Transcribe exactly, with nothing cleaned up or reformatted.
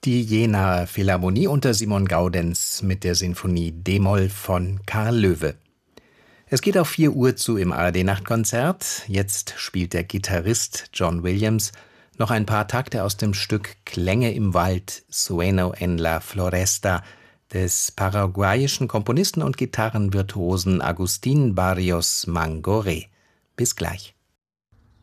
Die Jenaer Philharmonie unter Simon Gaudenz mit der Sinfonie d-Moll von Karl Loewe. Es geht auf vier Uhr zu im A R D-Nachtkonzert. Jetzt spielt der Gitarrist John Williams noch ein paar Takte aus dem Stück Klänge im Wald, Sueno en la Floresta, des paraguayischen Komponisten und Gitarrenvirtuosen Agustín Barrios Mangoré. Bis gleich.